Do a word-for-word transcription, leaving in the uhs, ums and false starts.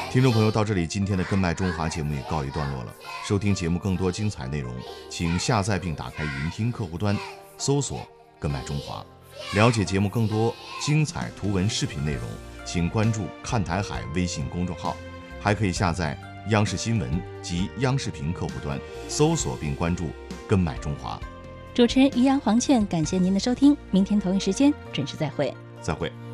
听众朋友，到这里今天的跟麦中华节目也告一段落了。收听节目更多精彩内容，请下载并打开云听客户端，搜索跟麦中华。了解节目更多精彩图文视频内容，请关注看台海微信公众号，还可以下载央视新闻及央视频客户端，搜索并关注跟麦中华。 主持人于洋、黄倩，感谢您的收听，明天同一时间准时再会。 再会。